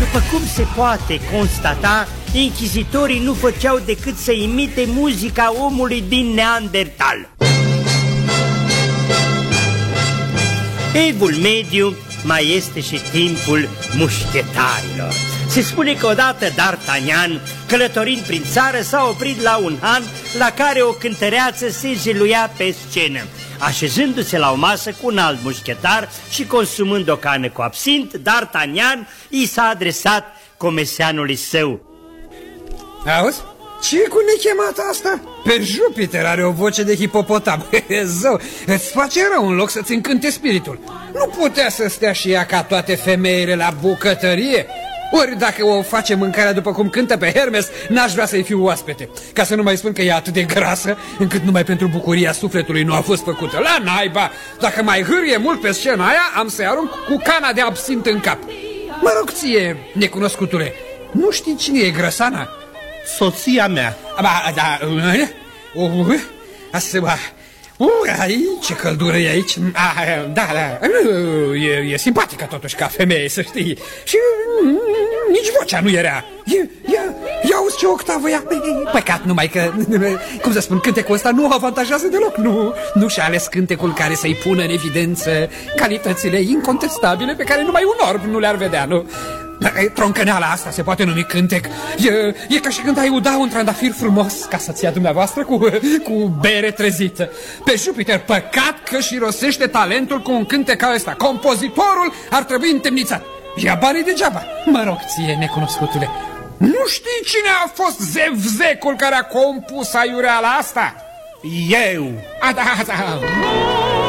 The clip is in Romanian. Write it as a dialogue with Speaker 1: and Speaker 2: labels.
Speaker 1: După cum se poate constata, inchizitorii nu făceau decât să imite muzica omului din Neandertal. Evul mediu mai este și timpul mușchetarilor. Se spune că odată D'Artagnan, călătorind prin țară, s-a oprit la un han la care o cântăreață se jeluia pe scenă. Așezându-se la o masă cu un alt mușchetar și consumând o cană cu absint, D'Artagnan i s-a adresat comeseanului său.
Speaker 2: Auzi? Ce cu nechemata asta? Pe Jupiter are o voce de hipopotam. Zău, îți face rău în loc să-ți încânte spiritul. Nu putea să stea și ea ca toate femeile la bucătărie? Ori dacă o face mâncarea după cum cântă pe Hermes, n-aș vrea să-i fiu oaspete. Ca să nu mai spun că e atât de grasă, încât numai pentru bucuria sufletului nu a fost făcută. La naiba! Dacă mai hârie mult pe scena aia, am să-i arunc cu cana de absint în cap. Mă rog ție, necunoscutule, nu știi cine e grăsana?
Speaker 3: Soția mea.
Speaker 2: Da, asta, ce căldură e aici. Da, e simpatică totuși ca femeie, să știi. Și nici vocea nu era. Ia auzi ce octavă ea. Păcat numai că, cum să spun, cântecul ăsta nu o avantajează deloc. Nu și-a ales cântecul care să-i pună în evidență calitățile incontestabile pe care numai un orb nu le-ar vedea, nu? Troncăneala asta se poate numi cântec. E ca și când ai uda un trandafir frumos ca să-ți ia dumneavoastră cu bere trezită. Pe Jupiter, păcat că și rosește talentul cu un cântec ca ăsta. Compozitorul ar trebui întemnițat. Ia banii degeaba. Mă rog ție, necunoscutule, nu știi cine a fost zevzecul care a compus aiureala asta?
Speaker 3: Eu.
Speaker 2: Da.